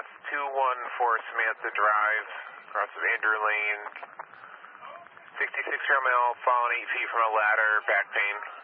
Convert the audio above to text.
That's 214 Samantha Drive, across of Andrew Lane. 66 year male, fallen 8 feet from a ladder, back pain.